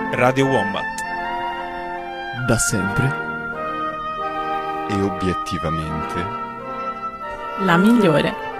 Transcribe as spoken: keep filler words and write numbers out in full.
Radio Wombat. Da sempre. E obiettivamente. La migliore.